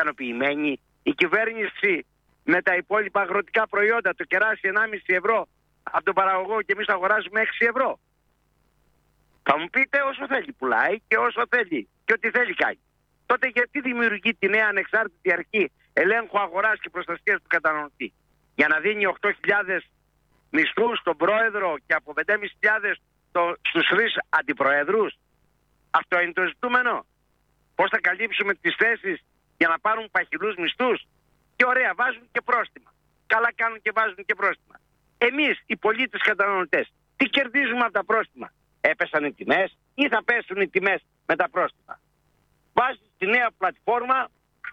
ικανοποιημένοι? Η κυβέρνηση με τα υπόλοιπα αγροτικά προϊόντα, το κεράσι 1,5 ευρώ από τον παραγωγό και εμείς αγοράζουμε 6 ευρώ. Θα μου πείτε, όσο θέλει πουλάει και όσο θέλει και ό,τι θέλει κάνει. Τότε γιατί δημιουργεί τη νέα ανεξάρτητη αρχή ελέγχου αγοράς και προστασίας του καταναλωτή? Για να δίνει 8.000 μισθούς στον πρόεδρο και από 5.500 στους 3 αντιπροεδρούς? Αυτό είναι το ζητούμενο? Πώς θα καλύψουμε τις θέσεις για να πάρουν παχυλούς μισθούς? Και ωραία, βάζουν και πρόστιμα. Καλά κάνουν και βάζουν και πρόστιμα. Εμείς οι πολίτες καταναλωτές τι κερδίζουμε από τα πρόστιμα? Έπεσαν οι τιμές ή θα πέσουν οι τιμές με τα πρόστιμα? Βάζεις στη νέα πλατφόρμα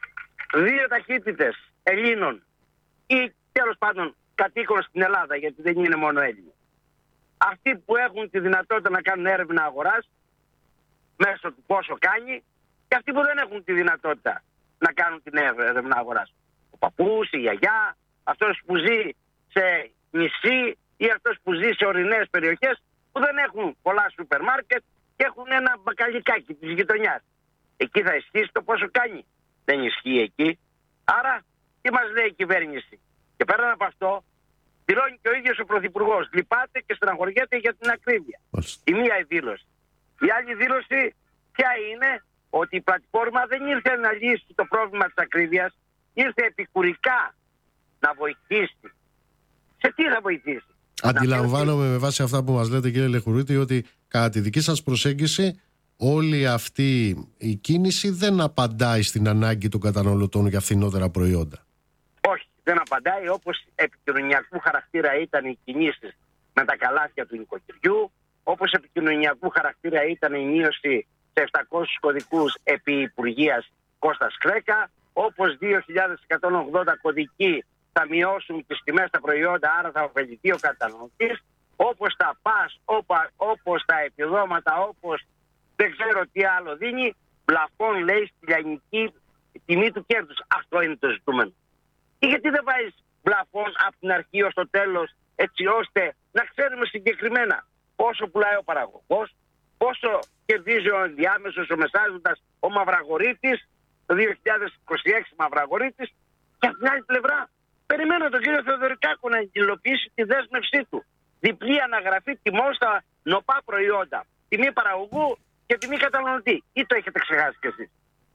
2 ταχύτητες Ελλήνων ή τέλος πάντων κατοίκων στην Ελλάδα, γιατί δεν είναι μόνο Έλληνες. Αυτοί που έχουν τη δυνατότητα να κάνουν έρευνα αγοράς μέσω του πόσο κάνει, και αυτοί που δεν έχουν τη δυνατότητα να κάνουν την έρευνα αγοράς. Ο παππούς, η γιαγιά, αυτός που ζει σε νησί ή αυτός που ζει σε ορεινές περιοχές που δεν έχουν πολλά σούπερ μάρκετ και έχουν ένα μπακαλικάκι της γειτονιάς. Εκεί θα ισχύσει το πόσο κάνει? Δεν ισχύει εκεί. Άρα τι μας λέει η κυβέρνηση? Και πέραν από αυτό, δηλώνει και ο ίδιος ο Πρωθυπουργός. Λυπάται και στεναχωριέται για την ακρίβεια. Η μία η δήλωση. Η άλλη δήλωση ποια είναι? Ότι η πλατφόρμα δεν ήρθε να λύσει το πρόβλημα της ακρίβειας, ήρθε επικουρικά να βοηθήσει. Σε τι θα βοηθήσει? Αντιλαμβάνομαι με βάση αυτά που μας λέτε, κύριε Λεχουρίδη, ότι κατά τη δική σας προσέγγιση όλη αυτή η κίνηση δεν απαντάει στην ανάγκη των καταναλωτών για φθηνότερα προϊόντα. Όχι, δεν απαντάει. Όπως επικοινωνιακού χαρακτήρα ήταν οι κινήσεις με τα καλάθια του νοικοκυριού, όπως επικοινωνιακού χαρακτήρα ήταν η μείωση σε 700 κωδικούς επί Υπουργείας Κώστας Κρέκα, όπως 2.180 κωδικοί θα μειώσουν τις τιμές στα προϊόντα, άρα θα ωφεληθεί ο καταναλωτής, όπως τα ΠΑΣ, όπως τα επιδόματα, όπως δεν ξέρω τι άλλο δίνει, πλαφόν λέει στη λιανική τιμή του κέρδους. Αυτό είναι το ζητούμενο. Και γιατί δεν βάζεις πλαφόν από την αρχή ως το τέλος, έτσι ώστε να ξέρουμε συγκεκριμένα πόσο πουλάει ο παραγωγός, πόσο κερδίζει ο ενδιάμεσος, ο μεσάζοντας, ο Μαυραγορείτης, το 2026 Μαυραγορείτης, και από την άλλη πλευρά περιμένω τον κύριο Θεοδωρικάκο να υλοποιήσει τη δέσμευσή του. Διπλή αναγραφή τιμών στα νοπά προϊόντα. Τιμή παραγωγού και τιμή καταναλωτή. Ή το έχετε ξεχάσει κι εσείς?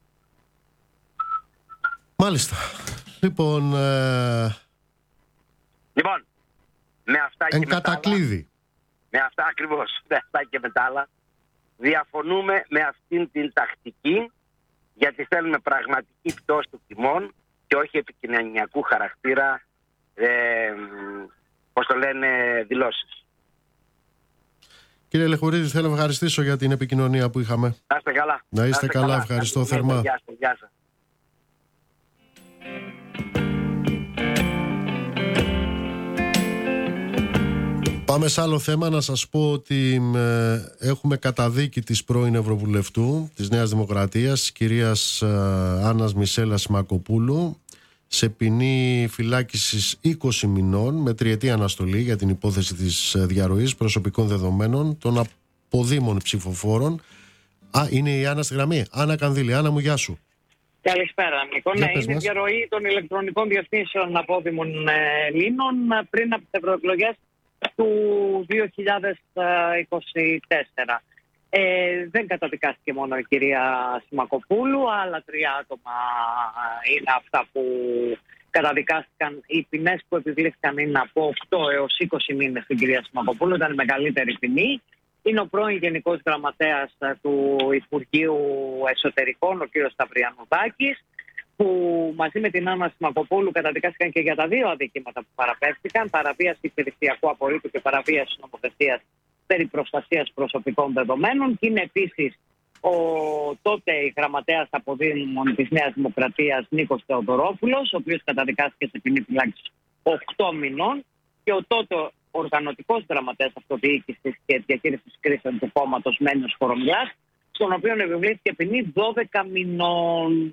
Μάλιστα. Λοιπόν, με αυτά και με τα άλλα, με αυτά ακριβώς, με αυτά και με τα άλλα, διαφωνούμε με αυτήν την τακτική, γιατί θέλουμε πραγματική πτώση των τιμών και όχι επικοινωνιακού χαρακτήρα, πώς το λένε, δηλώσεις. Κύριε Λεχουρίδη, θέλω να ευχαριστήσω για την επικοινωνία που είχαμε. Να είστε καλά. Να είστε καλά, ευχαριστώ θερμά. Γεια σας. Πάμε σε άλλο θέμα. Να σας πω ότι έχουμε καταδίκη της πρώην Ευρωβουλευτού της Νέας Δημοκρατίας, της κυρίας Άννας Μισέλας Σιμακοπούλου, σε ποινή φυλάκισης 20 μηνών με 3ετή αναστολή για την υπόθεση της διαρροής προσωπικών δεδομένων των αποδήμων ψηφοφόρων. Είναι η Άννα στη γραμμή. Άννα Κανδύλη. Άννα μου, γεια σου. Καλησπέρα, Νίκο. Ναι, είναι η διαρροή των ηλεκτρονικών διευθύνσεων απόδημων Ελλήνων πριν από τις ευρωεκλογές του 2024. Δεν καταδικάστηκε μόνο η κυρία Σιμακοπούλου, άλλα 3 άτομα είναι αυτά που καταδικάστηκαν. Οι ποινές που επιβλήθηκαν είναι από 8 έως 20 μήνες στην κυρία Σιμακοπούλου, ήταν η μεγαλύτερη ποινή. Είναι ο πρώην Γενικός Γραμματέας του Υπουργείου Εσωτερικών, ο κύριος Σταυριανουδάκης, που μαζί με την Άννα Σιμακοπούλου καταδικάστηκαν και για τα 2 αδικήματα που παραπέμφθηκαν, παραβίαση υπηρεσιακού απορρίτου και παραβίαση νομοθεσίας περί προστασίας προσωπικών δεδομένων, και είναι επίσης ο τότε γραμματέας αποδήμων της Νέας Δημοκρατίας Νίκος Θεοδωρόπουλος, ο οποίος καταδικάστηκε σε ποινή φυλάκισης 8 μηνών, και ο τότε οργανωτικός γραμματέας αυτοδιοίκησης και διαχείρισης κρίσεων του κόμματος Μένιος Κορομιάς, στον οποίο επιβλήθηκε ποινή 12 μηνών.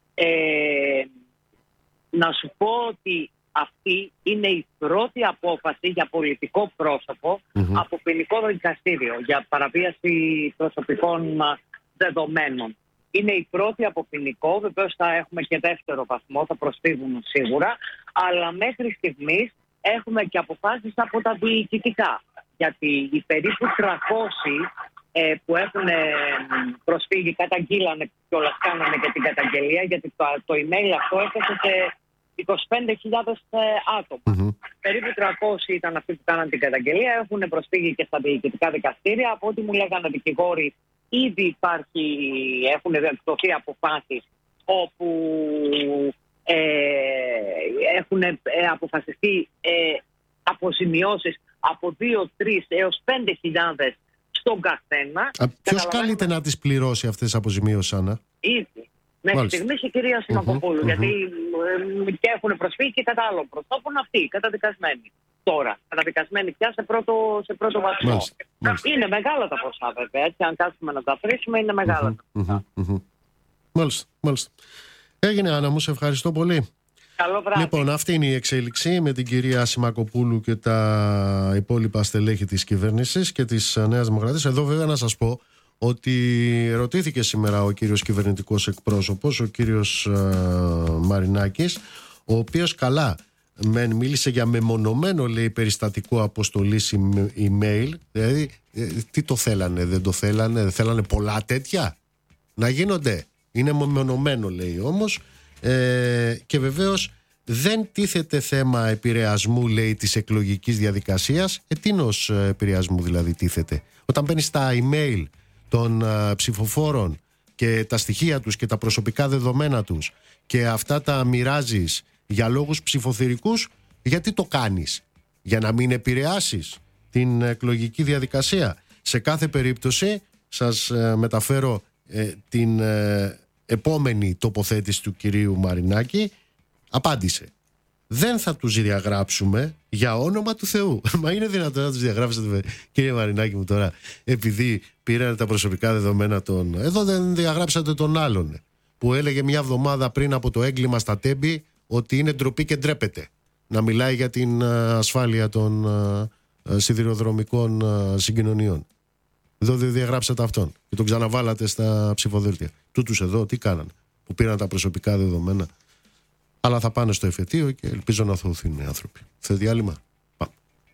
Να σου πω ότι αυτή είναι η πρώτη απόφαση για πολιτικό πρόσωπο από ποινικό δικαστήριο για παραβίαση προσωπικών δεδομένων. Είναι η πρώτη από ποινικό, βεβαίως θα έχουμε και δεύτερο βαθμό, θα προσφύγουν σίγουρα, αλλά μέχρι στιγμής έχουμε και αποφάσεις από τα διοικητικά. Γιατί οι περίπου 300 που έχουν προσφύγει, καταγγείλανε κιόλας, κάνανε και την καταγγελία, γιατί το email αυτό έφτασε σε 25.000 άτομα. Περίπου 300 ήταν αυτοί που κάναν την καταγγελία, έχουν προσφύγει και στα διοικητικά δικαστήρια. Από ό,τι μου λέγανε δικηγόροι, ήδη έχουν εκδοθεί αποφάσεις όπου έχουν αποφασιστεί αποζημιώσεις από 2-3 έως 5.000 στον καθένα. Ποιος καλείται να τις πληρώσει αυτές τις αποζημιώσεις, Άννα? Ήδη. Μέχρι στιγμής η κυρία Σιμακοπούλου. Γιατί και έχουν προσφύγει και κατά άλλων προσώπων αυτοί, καταδικασμένοι. Τώρα, καταδικασμένοι πια σε πρώτο βαθμό. Είναι μεγάλα τα ποσά, βέβαια. Έτσι, αν κάτσουμε να τα αφήσουμε, είναι μεγάλα τα ποσά. Μάλιστα. Έγινε, Άννα μου, σε ευχαριστώ πολύ. Καλό βράδυ. Λοιπόν, αυτή είναι η εξέλιξη με την κυρία Σιμακοπούλου και τα υπόλοιπα στελέχη της κυβέρνησης και της Νέας Δημοκρατίας. Εδώ βέβαια να σας πω ότι ρωτήθηκε σήμερα ο κύριος κυβερνητικός εκπρόσωπος, ο κύριος Μαρινάκης, ο οποίος καλά μίλησε για μεμονωμένο, λέει, περιστατικό αποστολής email. Δηλαδή, τι το θέλανε, δεν το θέλανε, δεν θέλανε πολλά τέτοια να γίνονται? Είναι μεμονωμένο, λέει όμως, και βεβαίως δεν τίθεται θέμα επηρεασμού, λέει, της εκλογικής διαδικασίας. Τίνος επηρεασμού δηλαδή τίθεται? Όταν μπαίνεις στα email των ψηφοφόρων και τα στοιχεία τους και τα προσωπικά δεδομένα τους και αυτά τα μοιράζεις για λόγους ψηφοθυρικούς, γιατί το κάνεις? Για να μην επηρεάσεις την εκλογική διαδικασία? Σε κάθε περίπτωση σας μεταφέρω την επόμενη τοποθέτηση του κυρίου Μαρινάκη. Απάντησε: δεν θα τους διαγράψουμε για όνομα του Θεού. Μα είναι δυνατόν να τους διαγράψετε, κύριε Μαρινάκη μου, τώρα, επειδή πήραν τα προσωπικά δεδομένα των... Εδώ δεν διαγράψατε τον άλλον που έλεγε μια εβδομάδα πριν από το έγκλημα στα Τέμπη ότι είναι ντροπή και ντρέπεται να μιλάει για την ασφάλεια των σιδηροδρομικών συγκοινωνιών. Εδώ δεν διαγράψατε αυτόν και τον ξαναβάλατε στα ψηφοδέλτια. Τούτους εδώ τι κάνανε που πήραν τα προσωπικά δεδομένα? Αλλά θα πάνε στο εφετείο και ελπίζω να αθωωθούν οι άνθρωποι. Θε διάλειμμα? Πάμε.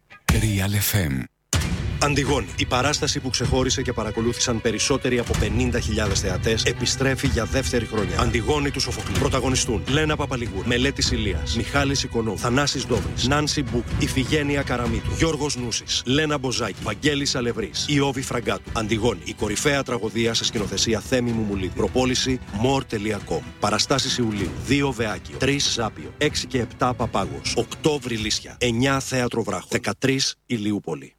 Real FM. Αντιγόνη, η παράσταση που ξεχώρισε και παρακολούθησαν περισσότεροι από 50.000 θεατές, επιστρέφει για δεύτερη χρονιά. Αντιγόνη του Σοφοκλή. Πρωταγωνιστούν Λένα Παπαλιγούρ, Μελέτης Ηλίας, Μιχάλης Οικονόμου, Θανάσης Ντόβρης, Νάνση Μπούκ, Ιφηγένεια Καραμίτου, Γιώργος Νούσης, Λένα Μποζάκη, Βαγγέλης Αλευρής, Ιώβη Φραγκάτου. Αντιγόνη, η κορυφαία τραγωδία σε σκηνοθεσία Θέμη Μουμουλίδη. Προπόληση more.com. Παραστάσεις Ιουλίου, 2 Βεάκιο, 3 Ζάπιο, 6 και 7 Παπάγος, 8 Βρυλίσια, 9 Θέατρο Βράχο, 13 Ηλιούπολη.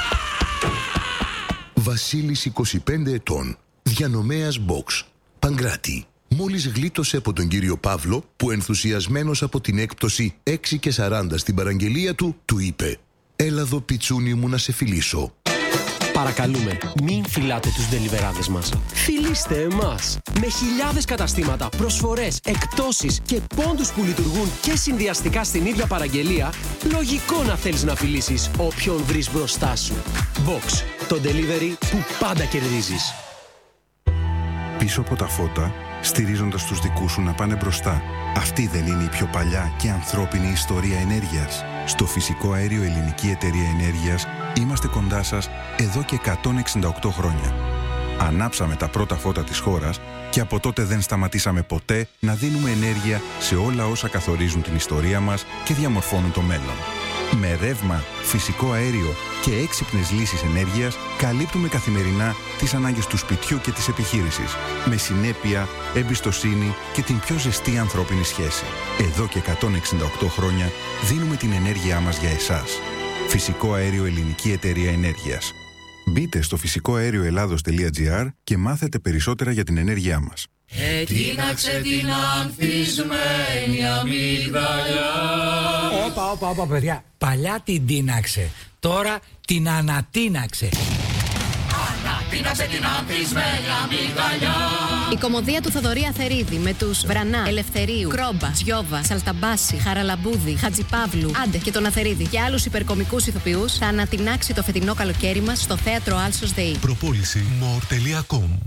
Βασίλης, 25 ετών, διανομέας box, Παγκράτη. Μόλις γλίτωσε από τον κύριο Παύλο που, ενθουσιασμένος από την έκπτωση 6 και 40 στην παραγγελία του είπε: έλα εδώ πιτσούνι μου να σε φιλήσω. Παρακαλούμε, μην φυλάτε τους ντελιβεράδες μας. Φιλήστε εμάς. Με χιλιάδες καταστήματα, προσφορές, εκπτώσεις και πόντους που λειτουργούν και συνδυαστικά στην ίδια παραγγελία, λογικό να θέλεις να φιλήσεις όποιον βρεις μπροστά σου. Box, το delivery που πάντα κερδίζεις. Πίσω από τα φώτα, στηρίζοντας τους δικούς σου να πάνε μπροστά. Αυτή δεν είναι η πιο παλιά και ανθρώπινη ιστορία ενέργειας? Στο Φυσικό Αέριο Ελληνική Εταιρεία Ενέργειας είμαστε κοντά σας εδώ και 168 χρόνια. Ανάψαμε τα πρώτα φώτα της χώρας και από τότε δεν σταματήσαμε ποτέ να δίνουμε ενέργεια σε όλα όσα καθορίζουν την ιστορία μας και διαμορφώνουν το μέλλον. Με ρεύμα, φυσικό αέριο και έξυπνες λύσεις ενέργειας καλύπτουμε καθημερινά τις ανάγκες του σπιτιού και της επιχείρησης. Με συνέπεια, εμπιστοσύνη και την πιο ζεστή ανθρώπινη σχέση. Εδώ και 168 χρόνια δίνουμε την ενέργειά μας για εσάς. Φυσικό Αέριο Ελληνική Εταιρεία Ενέργειας. Μπείτε στο φυσικοαέρioελλάδος.gr και μάθετε περισσότερα για την ενέργειά μας. Ετίναξε την ανθισμένη αμύγδαλια. Όπα, παιδιά. Παλιά την τίναξε. Τώρα την ανατίναξε. Ανατίναξε την ανθισμένη αμύγδαλια. Η κωμωδία του Θοδωρή Αθερίδη με τους Βρανά, Ελευθερίου, Κρόμπα, Τζιόβα, Σαλταμπάση, Χαραλαμπούδη, Χατζιπαύλου, Άντε και τον Αθερίδη και άλλους υπερκομικούς ηθοποιούς θα ανατινάξει το φετινό καλοκαίρι μας στο θέατρο Άλσος ΔΕΗ. Προπόληση more.com.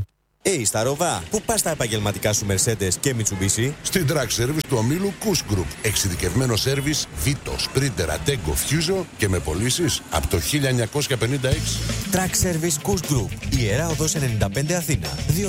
Στα Ροβά, πού πας τα επαγγελματικά σου Mercedes και Mitsubishi? Στην Track Service του ομίλου Kuss Group. Εξειδικευμένο σέρβις Vito, Sprinter, Ateco, Fuso και με πωλήσεις από το 1956. Track Service Kuss Group. Ιερά Οδός 95 Αθήνα.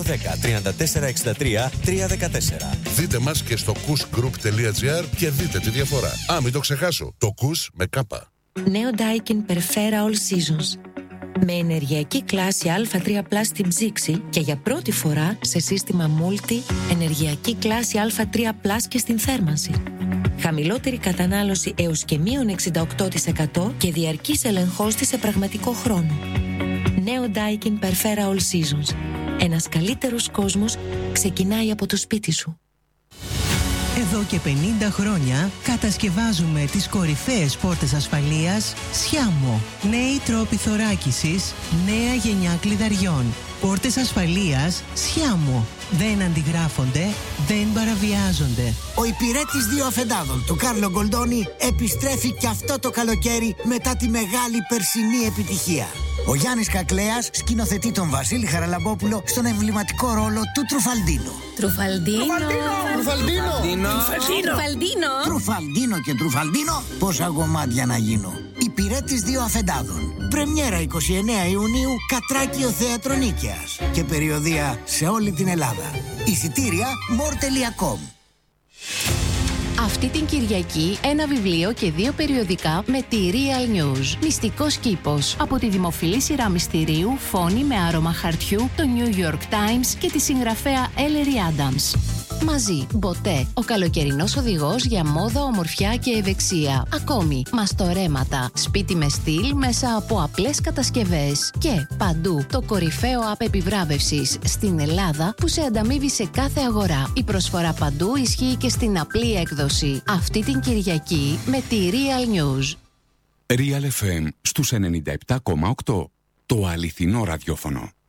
210-3463-314. Δείτε μας και στο kussgroup.gr και δείτε τη διαφορά. Μην το ξεχάσω. Το Kuss με κάπα. Νέο Daikin Perfera All Seasons. Με ενεργειακή κλάση Α3+ στην ψήξη και για πρώτη φορά σε σύστημα Multi ενεργειακή κλάση Α3+ και στην θέρμανση. Χαμηλότερη κατανάλωση έως και -68% και διαρκής ελεγχός της σε πραγματικό χρόνο. Νέο Daikin Perfera All Seasons. Ένας καλύτερος κόσμος ξεκινάει από το σπίτι σου. Εδώ και 50 χρόνια κατασκευάζουμε τις κορυφαίες πόρτες ασφαλείας Sciamo. Νέοι τρόποι θωράκισης, νέα γενιά κλειδαριών. Πόρτες ασφαλείας Sciamo. Δεν αντιγράφονται, δεν παραβιάζονται. Ο υπηρέτης 2 αφεντάδων του Κάρλο Γκολντόνι επιστρέφει και αυτό το καλοκαίρι μετά τη μεγάλη περσινή επιτυχία. Ο Γιάννης Κακλέας σκηνοθετεί τον Βασίλη Χαραλαμπόπουλο στον εμβληματικό ρόλο του Τρουφαλντίνο. Τρουφαλντίνο και Τρουφαλντίνο, πόσα γομάτια να γίνω. Υπηρέτης 2 αφεντάδων. Πρεμιέρα 29 Ιουνίου, Κατράκιο Θέατρο Νίκαιας. Και περιοδεία σε όλη την Ελλάδα. Εισιτήρια more.com. Αυτή την Κυριακή ένα βιβλίο και 2 περιοδικά με τη Real News. Μυστικός κήπος. Από τη δημοφιλή σειρά μυστηρίου Φόνη με άρωμα χαρτιού, το New York Times και τη συγγραφέα Ellery Adams. Μαζί, Μποτέ, ο καλοκαιρινός οδηγός για μόδα, ομορφιά και ευεξία. Ακόμη, μαστορέματα, σπίτι με στυλ μέσα από απλές κατασκευές. Και παντού, το κορυφαίο app επιβράβευσης στην Ελλάδα που σε ανταμείβει σε κάθε αγορά. Η προσφορά παντού ισχύει και στην απλή έκδοση. Αυτή την Κυριακή με τη Real News. Real FM στους 97,8. Το αληθινό ραδιόφωνο.